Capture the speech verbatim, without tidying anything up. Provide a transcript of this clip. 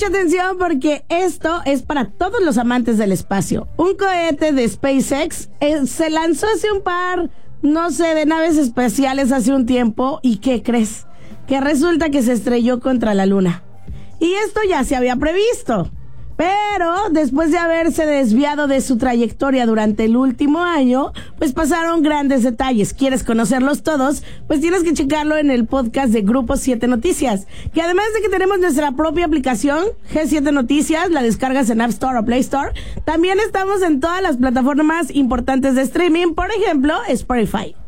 mucha atención porque esto es para todos los amantes del espacio. Un cohete de SpaceX eh, se lanzó hace un par, no sé, de naves espaciales hace un tiempo. ¿Y qué crees? Que resulta que se estrelló contra la luna. Y esto ya se había previsto. Pero después de haberse desviado de su trayectoria durante el último año, pues pasaron grandes detalles. ¿Quieres conocerlos todos? Pues tienes que checarlo en el podcast de Grupo siete Noticias. Que además de que tenemos nuestra propia aplicación, G siete Noticias, la descargas en App Store o Play Store, también estamos en todas las plataformas importantes de streaming, por ejemplo, Spotify.